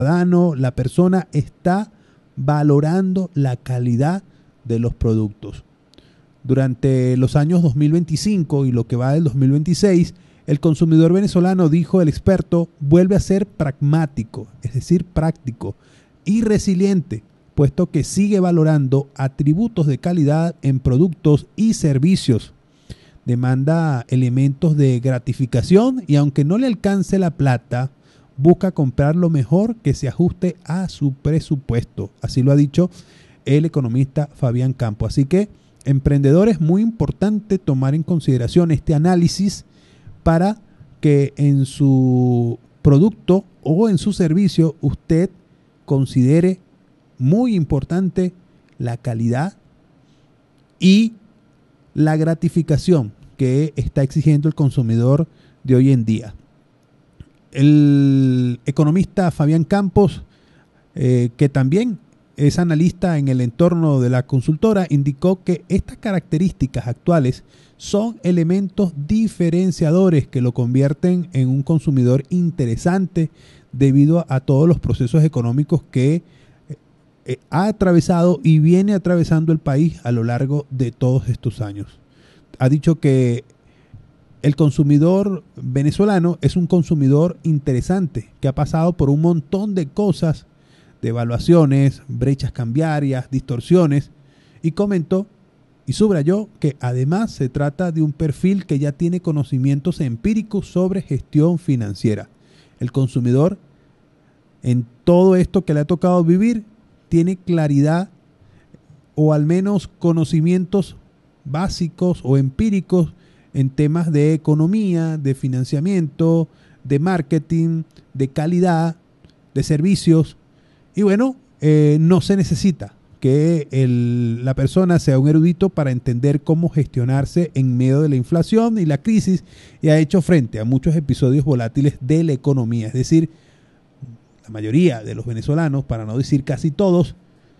ciudadano, la persona está valorando la calidad de los productos. Durante los años 2025 y lo que va del 2026, el consumidor venezolano, dijo el experto, vuelve a ser pragmático, es decir, práctico y resiliente, puesto que sigue valorando atributos de calidad en productos y servicios. Demanda elementos de gratificación y aunque no le alcance la plata, busca comprar lo mejor que se ajuste a su presupuesto. Así lo ha dicho el economista Fabián Campos. Así que, emprendedores, es muy importante tomar en consideración este análisis para que en su producto o en su servicio usted considere muy importante la calidad y la gratificación que está exigiendo el consumidor de hoy en día. El economista Fabián Campos, que también es analista en el entorno de la consultora, indicó que estas características actuales son elementos diferenciadores que lo convierten en un consumidor interesante debido a todos los procesos económicos que ha atravesado y viene atravesando el país a lo largo de todos estos años. Ha dicho que el consumidor venezolano es un consumidor interesante que ha pasado por un montón de cosas, devaluaciones, brechas cambiarias, distorsiones, y comentó y subrayó que además se trata de un perfil que ya tiene conocimientos empíricos sobre gestión financiera. El consumidor, en todo esto que le ha tocado vivir, tiene claridad o al menos conocimientos básicos o empíricos en temas de economía, de financiamiento, de marketing, de calidad, de servicios. Y bueno, no se necesita que la persona sea un erudito para entender cómo gestionarse en medio de la inflación y la crisis, y ha hecho frente a muchos episodios volátiles de la economía. Es decir, la mayoría de los venezolanos, para no decir casi todos,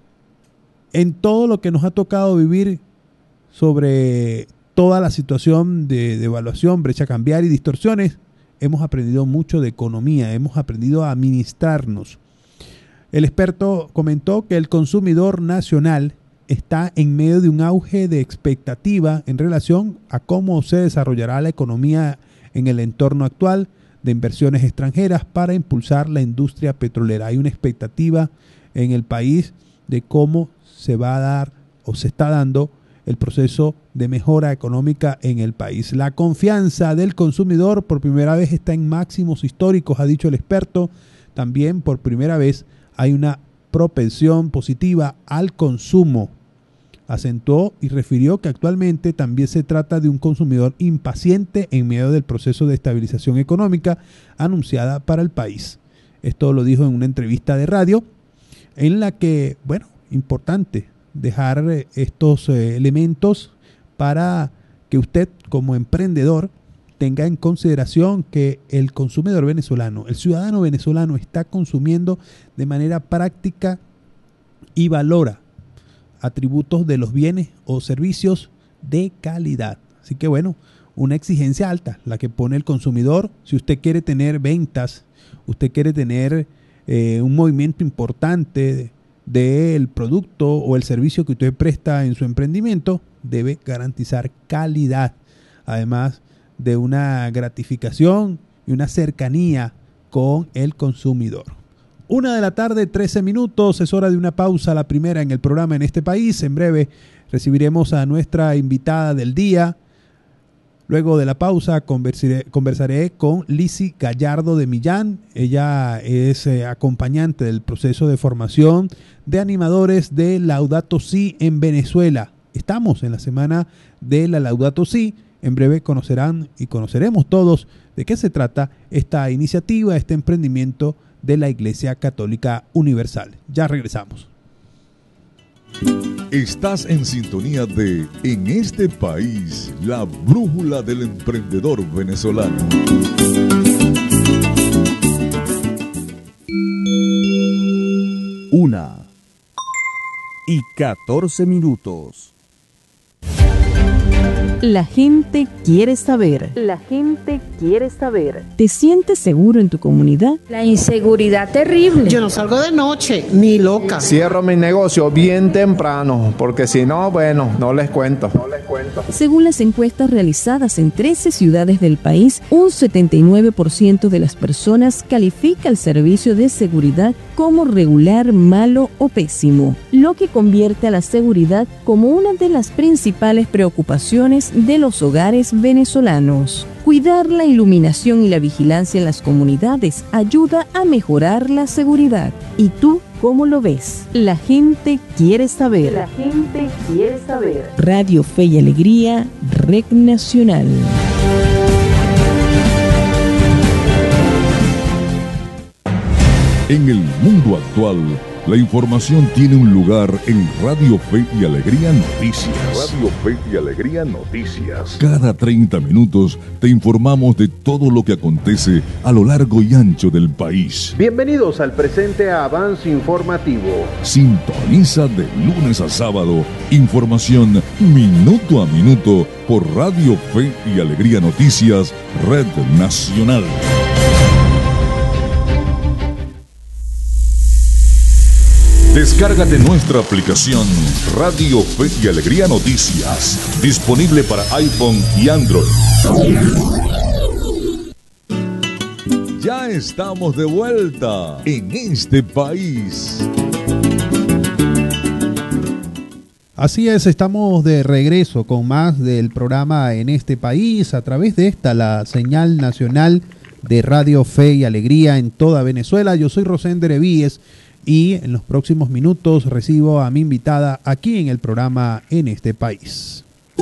en todo lo que nos ha tocado vivir sobre toda la situación de devaluación, brecha cambiaria y distorsiones, hemos aprendido mucho de economía, hemos aprendido a administrarnos. El experto comentó que el consumidor nacional está en medio de un auge de expectativa en relación a cómo se desarrollará la economía en el entorno actual de inversiones extranjeras para impulsar la industria petrolera. Hay una expectativa en el país de cómo se va a dar o se está dando el proceso de mejora económica en el país. La confianza del consumidor por primera vez está en máximos históricos, ha dicho el experto. También por primera vez hay una propensión positiva al consumo. Acentuó y refirió que actualmente también se trata de un consumidor impaciente en medio del proceso de estabilización económica anunciada para el país. Esto lo dijo en una entrevista de radio en la que, bueno, importante dejar estos elementos para que usted como emprendedor tenga en consideración que el consumidor venezolano, el ciudadano venezolano está consumiendo de manera práctica y valora atributos de los bienes o servicios de calidad. Así que bueno, una exigencia alta la que pone el consumidor. Si usted quiere tener ventas, usted quiere tener un movimiento importante del producto o el servicio que usted presta en su emprendimiento, debe garantizar calidad, además de una gratificación y una cercanía con el consumidor. 1:13 p.m, es hora de una pausa, la primera en el programa en este país. En breve recibiremos a nuestra invitada del día. Luego de la pausa conversaré con Lizzy Gallardo de Millán. Ella es acompañante del proceso de formación de animadores de Laudato Si en Venezuela. Estamos en la semana de la Laudato Si. En breve conocerán y conoceremos todos de qué se trata esta iniciativa, este emprendimiento de la Iglesia Católica Universal. Ya regresamos. Estás en sintonía de En este país, la brújula del emprendedor venezolano. 1:14 p.m. La gente quiere saber. La gente quiere saber. ¿Te sientes seguro en tu comunidad? La inseguridad terrible. Yo no salgo de noche, ni loca. Cierro mi negocio bien temprano, porque si no, bueno, no les cuento. Según las encuestas realizadas en 13 ciudades del país, un 79% de las personas califica el servicio de seguridad como regular, malo o pésimo, lo que convierte a la seguridad como una de las principales preocupaciones de los hogares venezolanos. Cuidar la iluminación y la vigilancia en las comunidades ayuda a mejorar la seguridad. ¿Y tú cómo lo ves? La gente quiere saber. La gente quiere saber. Radio Fe y Alegría, Red Nacional. En el mundo actual, la información tiene un lugar en Radio Fe y Alegría Noticias. Radio Fe y Alegría Noticias. Cada 30 minutos te informamos de todo lo que acontece a lo largo y ancho del país. Bienvenidos al presente avance informativo. Sintoniza de lunes a sábado información minuto a minuto por Radio Fe y Alegría Noticias, Red Nacional. Descárgate nuestra aplicación Radio Fe y Alegría Noticias, disponible para iPhone y Android. Ya estamos de vuelta en este país. Así es, estamos de regreso con más del programa En este país a través de la señal nacional de Radio Fe y Alegría en toda Venezuela. Yo soy Rosender Evíes. Y en los próximos minutos recibo a mi invitada aquí en el programa En este país.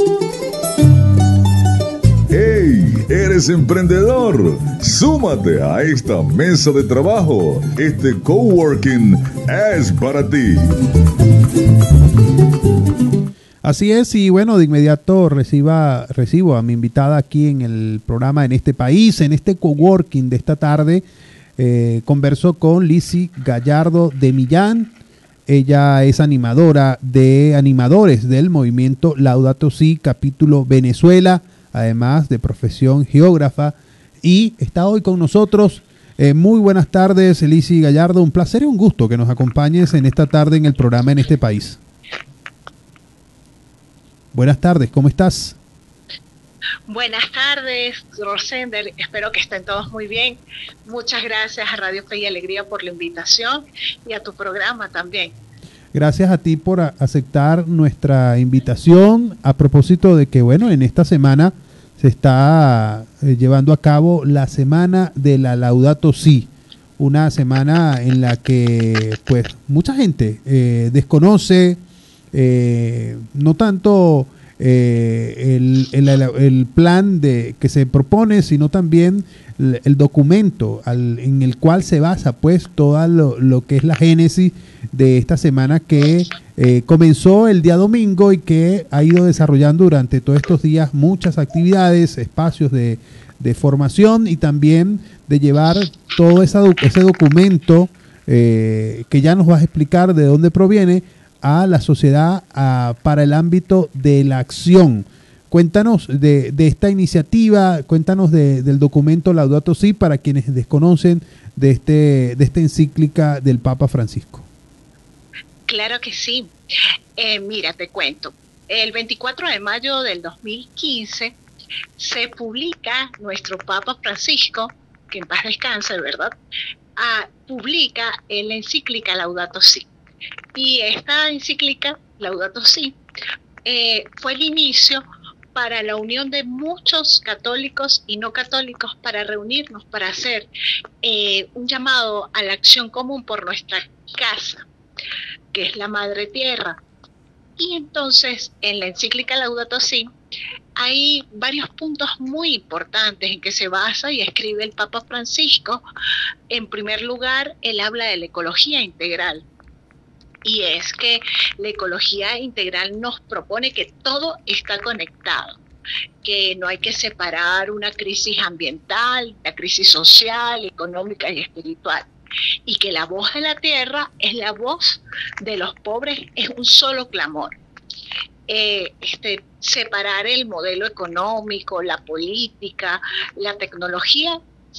¡Hey! ¿Eres emprendedor? Súmate a esta mesa de trabajo. Este coworking es para ti. Así es, y bueno, de inmediato recibo a mi invitada aquí en el programa En este país, en este coworking de esta tarde. Conversó con Lizzy Gallardo de Millán. Ella es animadores del movimiento Laudato Si, capítulo Venezuela, además de profesión geógrafa, y está hoy con nosotros. Muy buenas tardes, Lizzy Gallardo, un placer y un gusto que nos acompañes en esta tarde en el programa En este país. Buenas tardes, ¿cómo estás? Buenas tardes, Rosender. Espero que estén todos muy bien. Muchas gracias a Radio Fe y Alegría por la invitación y a tu programa también. Gracias a ti por aceptar nuestra invitación. A propósito de que, bueno, en esta semana se está llevando a cabo la Semana de la Laudato Si. Una semana en la que, pues, mucha gente desconoce, no tanto el plan que se propone, sino también el documento en el cual se basa pues todo lo que es la génesis de esta semana que comenzó el día domingo y que ha ido desarrollando durante todos estos días muchas actividades, espacios de formación y también de llevar todo ese documento que ya nos vas a explicar de dónde proviene a la sociedad para el ámbito de la acción. Cuéntanos de esta iniciativa, cuéntanos del documento Laudato Si para quienes desconocen de esta encíclica del Papa Francisco. Claro que sí. Mira, te cuento. El 24 de mayo del 2015 se publica nuestro Papa Francisco, que en paz descanse, ¿verdad? Publica la encíclica Laudato Si. Y esta encíclica, Laudato Si, fue el inicio para la unión de muchos católicos y no católicos para reunirnos, para hacer un llamado a la acción común por nuestra casa, que es la Madre Tierra. Y entonces, en la encíclica Laudato Si, hay varios puntos muy importantes en que se basa y escribe el Papa Francisco. En primer lugar, él habla de la ecología integral. Y es que la ecología integral nos propone que todo está conectado, que no hay que separar una crisis ambiental, la crisis social, económica y espiritual, y que la voz de la tierra es la voz de los pobres, es un solo clamor. separar el modelo económico, la política, la tecnología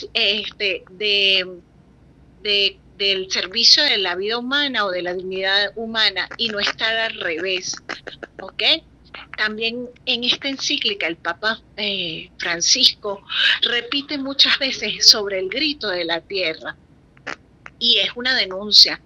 del servicio de la vida humana o de la dignidad humana y no estar al revés, ¿ok? También en esta encíclica el Papa Francisco repite muchas veces sobre el grito de la tierra y es una denuncia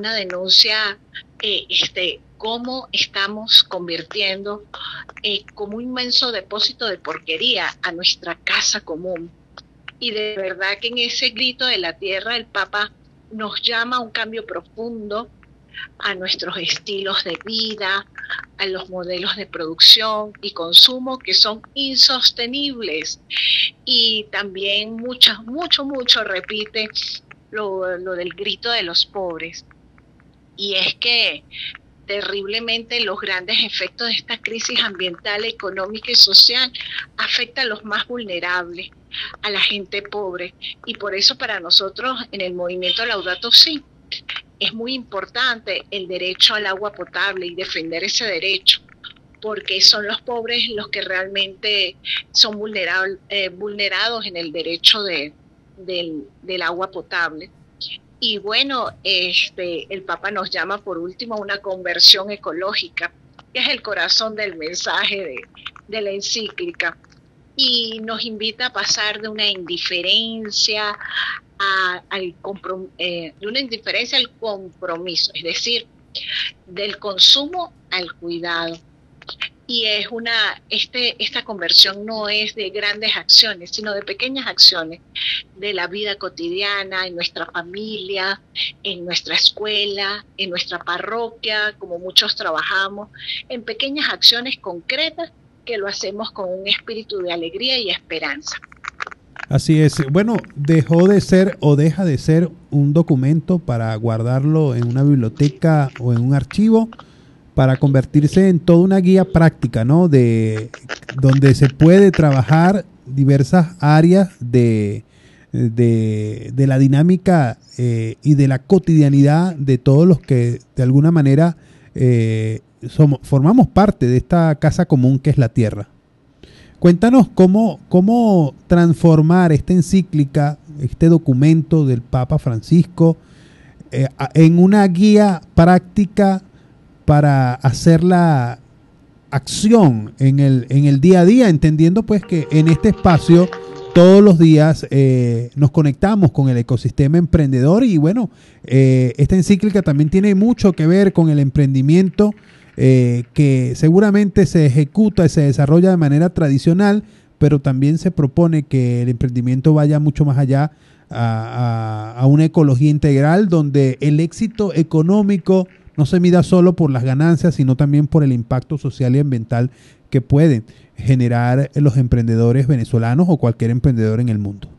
cómo estamos convirtiendo como un inmenso depósito de porquería a nuestra casa común. Y de verdad que en ese grito de la tierra el Papa nos llama a un cambio profundo a nuestros estilos de vida, a los modelos de producción y consumo que son insostenibles. Y también mucho repite lo del grito de los pobres. Y es que terriblemente los grandes efectos de esta crisis ambiental, económica y social afectan a los más vulnerables, a la gente pobre. Y por eso para nosotros en el movimiento Laudato Si es muy importante el derecho al agua potable y defender ese derecho, porque son los pobres los que realmente son vulnerados en el derecho del agua potable. Y bueno, el Papa nos llama por último a una conversión ecológica, que es el corazón del mensaje de la encíclica, y nos invita a pasar de una indiferencia al compromiso, es decir, del consumo al cuidado. Y es esta conversión no es de grandes acciones, sino de pequeñas acciones de la vida cotidiana, en nuestra familia, en nuestra escuela, en nuestra parroquia, como muchos trabajamos, en pequeñas acciones concretas que lo hacemos con un espíritu de alegría y esperanza. Así es. Bueno, dejó de ser o deja de ser un documento para guardarlo en una biblioteca o en un archivo, para convertirse en toda una guía práctica, ¿no? Donde se puede trabajar diversas áreas de la dinámica y de la cotidianidad de todos los que de alguna manera formamos parte de esta casa común que es la tierra. Cuéntanos cómo transformar esta encíclica, este documento del Papa Francisco, en una guía práctica para hacer la acción en el día a día, entendiendo pues que en este espacio todos los días nos conectamos con el ecosistema emprendedor y bueno, esta encíclica también tiene mucho que ver con el emprendimiento que seguramente se ejecuta y se desarrolla de manera tradicional, pero también se propone que el emprendimiento vaya mucho más allá a una ecología integral donde el éxito económico no se mida solo por las ganancias, sino también por el impacto social y ambiental que pueden generar los emprendedores venezolanos o cualquier emprendedor en el mundo.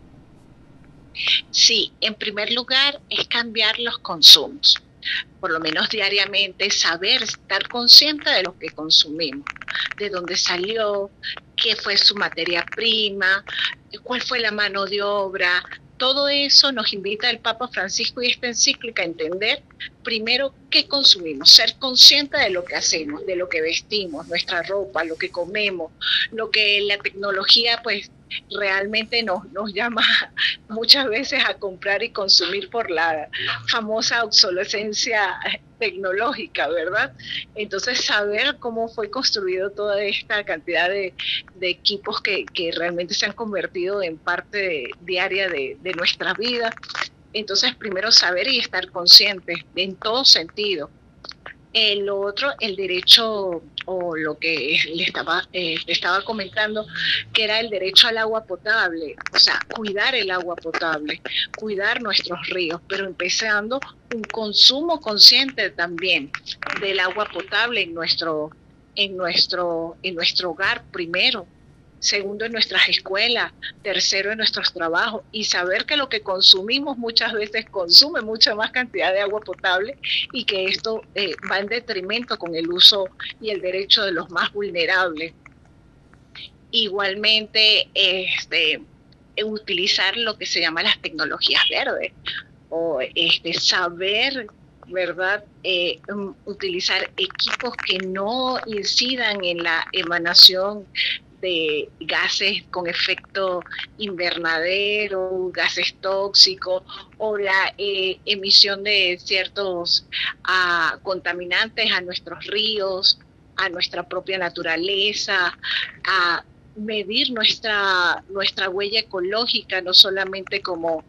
Sí, en primer lugar es cambiar los consumos, por lo menos diariamente, saber, estar consciente de lo que consumimos, de dónde salió, qué fue su materia prima, cuál fue la mano de obra. Todo eso nos invita el Papa Francisco y esta encíclica a entender primero qué consumimos, ser consciente de lo que hacemos, de lo que vestimos, nuestra ropa, lo que comemos, lo que la tecnología pues realmente nos llama muchas veces a comprar y consumir por la famosa obsolescencia tecnológica, ¿verdad? Entonces saber cómo fue construido toda esta cantidad de equipos que realmente se han convertido en parte diaria de nuestra vida. Entonces primero saber y estar conscientes en todo sentido. Lo otro, el derecho, o lo que le estaba comentando, que era el derecho al agua potable, o sea, cuidar el agua potable, cuidar nuestros ríos, pero empezando un consumo consciente también del agua potable en nuestro hogar primero. Segundo, en nuestras escuelas. Tercero, en nuestros trabajos. Y saber que lo que consumimos muchas veces consume mucha más cantidad de agua potable y que esto va en detrimento con el uso y el derecho de los más vulnerables. Igualmente, utilizar lo que se llama las tecnologías verdes o saber ¿verdad? Utilizar equipos que no incidan en la emanación de gases con efecto invernadero, gases tóxicos o la emisión de ciertos contaminantes a nuestros ríos, a nuestra propia naturaleza, a medir nuestra huella ecológica, no solamente como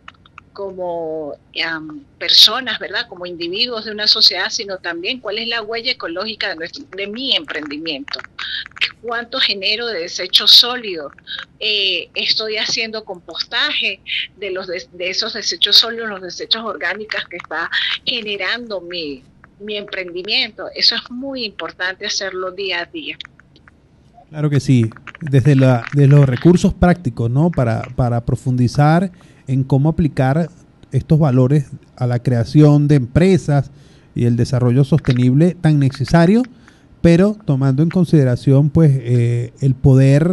personas, ¿verdad? Como individuos de una sociedad, sino también cuál es la huella ecológica de mi emprendimiento. ¿Cuánto genero de desechos sólidos? Estoy haciendo compostaje de esos desechos sólidos, los desechos orgánicos que está generando mi emprendimiento. Eso es muy importante hacerlo día a día. Claro que sí, desde los recursos prácticos, ¿no? Para profundizar en cómo aplicar estos valores a la creación de empresas y el desarrollo sostenible tan necesario, pero tomando en consideración pues el poder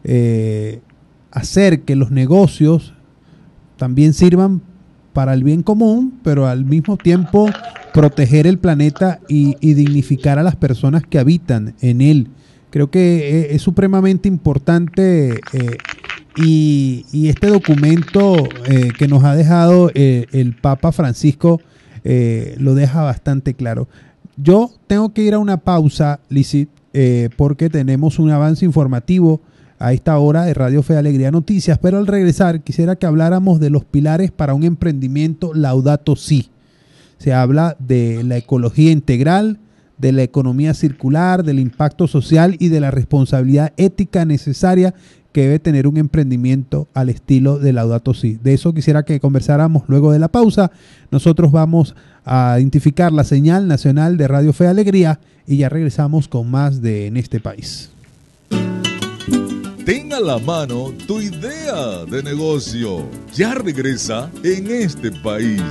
hacer que los negocios también sirvan para el bien común, pero al mismo tiempo proteger el planeta y dignificar a las personas que habitan en él. Creo que es supremamente importante y este documento que nos ha dejado el Papa Francisco lo deja bastante claro. Yo tengo que ir a una pausa, Lizzy, porque tenemos un avance informativo a esta hora de Radio Fe y Alegría Noticias, pero al regresar quisiera que habláramos de los pilares para un emprendimiento Laudato Si. Se habla de la ecología integral, de la economía circular, del impacto social y de la responsabilidad ética necesaria que debe tener un emprendimiento al estilo de Laudato Si. De eso quisiera que conversáramos luego de la pausa. Nosotros vamos a identificar la señal nacional de Radio Fe y Alegría y ya regresamos con más de En este país. Ten a la mano tu idea de negocio. Ya regresa En este país.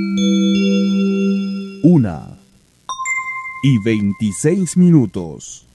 1:26.